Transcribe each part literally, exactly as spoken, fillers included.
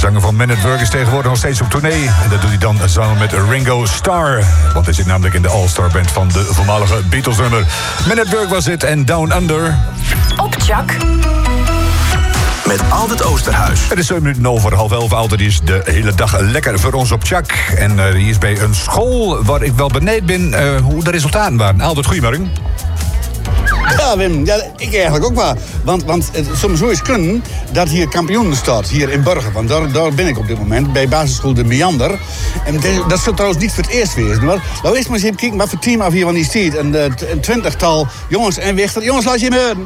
zanger van Men at Work is tegenwoordig nog steeds op tournee. En dat doet hij dan samen met Ringo Starr. Want hij zit namelijk in de All-Star Band van de voormalige Beatles-nummer. Men at Work was dit en Down Under. Op Chak. Met Aldert Oosterhuis. Het is zeven minuten over half elf. Aldert is de hele dag lekker voor ons op Chak. En uh, die is bij een school waar ik wel benieuwd ben uh, hoe de resultaten waren. Aldert, goedemorgen. Ja, Wim, ja, ik eigenlijk ook wel. Want, want het soms zo eens kunnen dat hier kampioen staat, hier in Burger. Want daar, daar ben ik op dit moment, bij basisschool De Meander. En dat, dat zult trouwens niet voor het eerst wezen. Maar laten we eerst maar eens even kijken wat voor team af hier van die stiet. Een, een twintigtal jongens en wichter. Jongens, laat je me horen.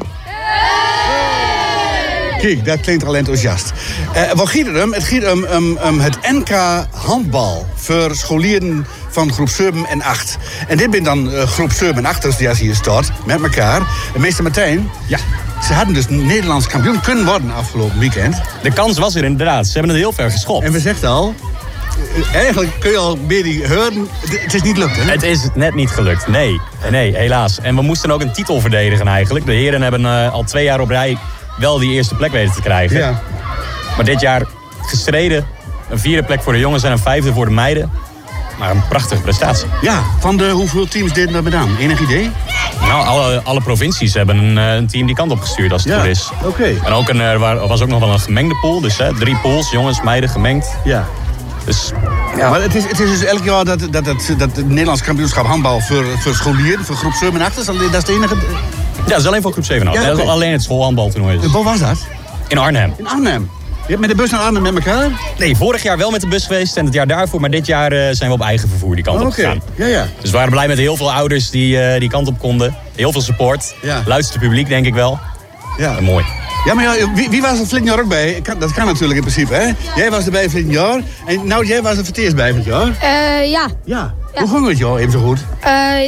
Kijk, dat klinkt al enthousiast. Uh, wat gaat het om? Het gaat om, om, om het N K handbal voor scholieren van groep zeven en acht. En dit ben dan uh, groep zeven en acht, die als hier staat, met elkaar. En meester Martijn, ja, ze hadden dus Nederlands kampioen kunnen worden afgelopen weekend. De kans was er inderdaad. Ze hebben het heel ver geschopt. En we zeggen al, uh, eigenlijk kun je al meer die horen, het is niet gelukt, hè? Het is net niet gelukt, nee. Nee, helaas. En we moesten ook een titel verdedigen eigenlijk. De heren hebben uh, al twee jaar op rij wel die eerste plek weten te krijgen. Ja. Maar dit jaar gestreden. Een vierde plek voor de jongens en een vijfde voor de meiden. Maar een prachtige prestatie. Ja, van de hoeveel teams deden dat gedaan? Enig idee? Nou, alle, alle provincies hebben een, een team die kant op gestuurd als het ja. goed is. Oké. Okay. En ook een, er was ook nog wel een gemengde pool. Dus hè, drie pools, jongens, meiden, gemengd. Ja. Dus, ja. Maar het is, het is dus elk jaar dat, dat, dat, dat het Nederlands kampioenschap handbal voor, voor scholieren, voor groep zeven en acht, dat is de enige... Ja, dat is alleen voor groep zeven en acht. Ja, okay. Dat is alleen het schoolhandbaltoernooi. Dus. Waar was dat? In Arnhem. In Arnhem. Je hebt met de bus naar Arnhem met elkaar? Nee, vorig jaar wel met de bus geweest en het jaar daarvoor. Maar dit jaar uh, zijn we op eigen vervoer die kant oh, op okay. gegaan. Ja, ja. Dus we waren blij met heel veel ouders die uh, die kant op konden. Heel veel support. Ja. Luidste publiek, denk ik wel. Ja. En mooi. Ja, maar ja, wie, wie was er vorig jaar ook bij? Dat kan natuurlijk in principe, hè? Jij was erbij vorig jaar. En nou, jij was er voor het eerst bij vorig jaar? Uh, ja. ja. Ja. Hoe ging het, joh? Even zo goed? Uh,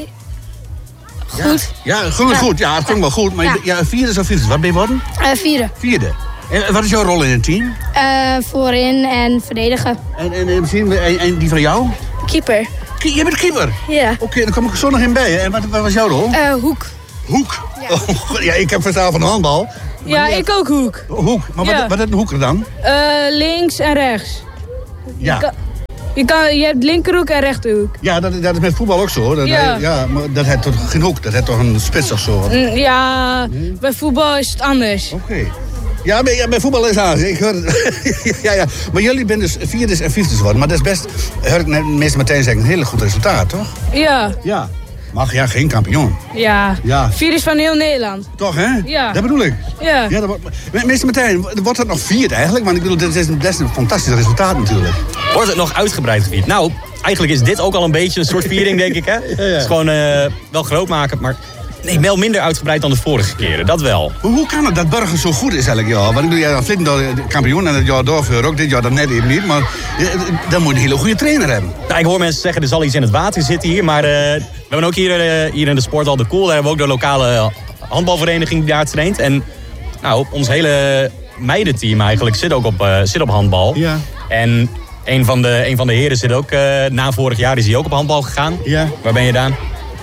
goed. Ja, ja ging het ja. goed? Ja, het ging wel goed. Maar ja, ja vierde of vierde? Wat ben je worden? Uh, vierde. Vierde. En wat is jouw rol in het team? Uh, voorin en verdedigen. En, en, en, en, en die van jou? Keeper. Ke- jij bent keeper? Ja. Oké, okay, dan kom ik zo nog in bij. En wat, wat was jouw rol? Uh, hoek. Hoek? Ja. Oh, ja, ik heb verstaan van de handbal. Ja, ik ook hoek. Hoek. Maar ja. wat, wat is een hoek dan? Uh, links en rechts. Ja. Je, kan, je, kan, je hebt linkerhoek en rechterhoek. Ja, dat, dat is met voetbal ook zo. Dat, ja. Hij, ja, maar dat heeft toch geen hoek? Dat heeft toch een spits of zo? Ja, nee? Bij voetbal is het anders. Oké. Okay. Ja, bij, ja, bij voetbal is aan. Ik hoor het. ja, ja. Maar jullie zijn dus vierdes en vijfdes geworden. Maar dat is best, hoor ik net meester meteen zeggen, een hele goed resultaat, toch? Ja. Ja. Maar ja, geen kampioen. Ja. ja. Vierdes van heel Nederland. Toch, hè? Ja. Dat bedoel ik. Ja. ja dat wordt, meester Martijn, wordt het nog vierd eigenlijk? Want ik bedoel, dit is een, best een fantastisch resultaat natuurlijk. Wordt het nog uitgebreid gevierd? Nou, eigenlijk is dit ook al een beetje een soort viering, denk ik, hè? ja, ja. Het is gewoon uh, wel groot maken, maar... Nee, wel minder uitgebreid dan de vorige keren, dat wel. Hoe, hoe kan het dat Burger zo goed is elk jaar? Want ik bedoel, ja, flink kampioen en het jaar daarvoor ook, dit jaar dan net even niet. Maar dan moet je een hele goede trainer hebben. Nou, ik hoor mensen zeggen, er zal iets in het water zitten hier. Maar uh, we hebben ook hier, uh, hier in de Sporthal de Kool, daar hebben we ook de lokale handbalvereniging die daar traint. En nou, ons hele meidenteam eigenlijk zit ook op, uh, zit op handbal. Ja. En een van de, een van de heren zit ook, uh, na vorig jaar is hij ook op handbal gegaan. Ja. Waar ben je, Daan?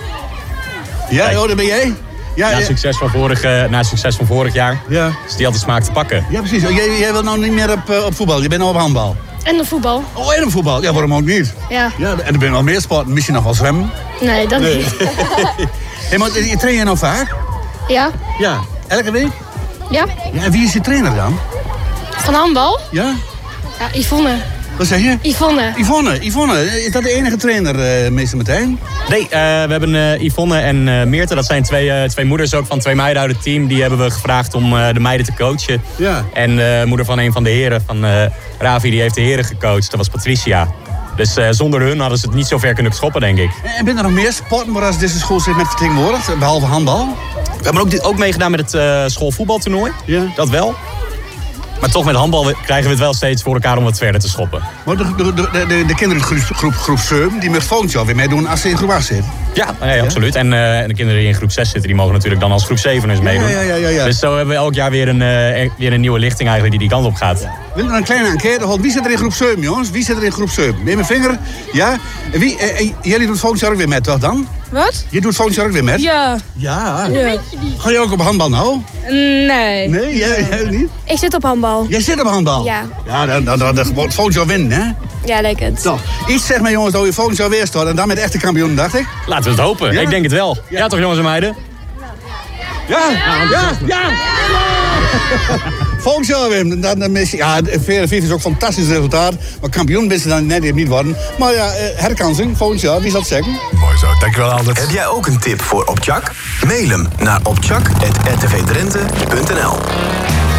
Ja, oh, daar ben jij? Ja, na, ja. Succes van vorig, uh, na succes van vorig jaar. Ja. Dus die had de smaak te pakken. Ja, precies. Jij, jij wil nou niet meer op, uh, op voetbal. Je bent nou op handbal. En op voetbal. Oh, en op voetbal. Ja, waarom ook niet? Ja. Ja, en er ben wel meer sporten. Misschien nog wel zwemmen. Nee, dat nee. niet. Hey, maar je train je nou vaak? Ja. Ja. Elke week? Ja. Ja. En wie is je trainer dan? Van handbal? Ja. Ja, Yvonne. Wat zeg je? Yvonne. Yvonne, Yvonne. Is dat de enige trainer, uh, meester Martijn? Nee, uh, we hebben uh, Yvonne en uh, Meerte. Dat zijn twee, uh, twee moeders ook van twee meiden uit het team. Die hebben we gevraagd om uh, de meiden te coachen. Ja. En de uh, moeder van een van de heren, van uh, Ravi, die heeft de heren gecoacht. Dat was Patricia. Dus uh, zonder hun hadden ze het niet zo ver kunnen schoppen, denk ik. En ben er nog meer sporten waar als deze school zit met vertegenwoordigd? Behalve handbal? We hebben ook, dit, ook meegedaan met het uh, schoolvoetbaltoernooi. Ja. Dat wel. Maar toch met handbal krijgen we het wel steeds voor elkaar om wat verder te schoppen. Maar de, de, de, de, de kinderen groep, groep, groep zeven, die mag volgend jaar weer meedoen als ze in groep acht zitten. Ja, nee, ja, absoluut. En, uh, en de kinderen die in groep zes zitten, die mogen natuurlijk dan als groep zeven eens meedoen. Ja, ja, ja, ja, ja. Dus zo hebben we elk jaar weer een, uh, weer een nieuwe lichting eigenlijk die die kant op gaat. Ja. wil er een kleine enquête houden. Wie zit er in groep zeven, jongens? Wie zit er in groep zeven? Met mijn vinger? Ja? En wie, eh, eh, jullie doet volgend jaar ook weer met, toch dan? Wat? Je doet volgend jaar ook weer met? Ja. Ja. ja. Ga je ook op handbal nou? Nee. Nee, jij, jij niet? Ik zit op handbal. Jij zit op handbal? Ja. Ja, dan, dan, dan, dan wordt volgend jaar winnen, hè? Ja, denk het. Zo. Iets zeg maar, jongens, dat je volgend jaar weer staat. En dan met echte kampioen, dacht ik. Laten we het hopen. Ja? Ik denk het wel. Ja, ja toch jongens en meiden? Ja, ja, ja. ja. Volgend jaar, Wim. Dan, dan mis je, ja, vier vier is ook een fantastisch resultaat. Maar kampioen wisten dan net even niet worden. Maar ja, herkansing, volgend jaar, wie zal het zeggen? Mooi zo, dankjewel Albert. Heb jij ook een tip voor Opchak? Mail hem naar opchak apenstaartje r t v drenthe punt n l.